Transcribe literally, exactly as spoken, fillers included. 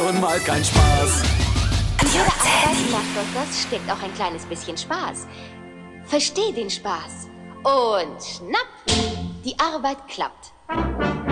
schon mal kein Spaß. In jeder Arbeit macht uns das steckt auch ein kleines bisschen Spaß. Versteh den Spaß. Und schnapp, die Arbeit klappt.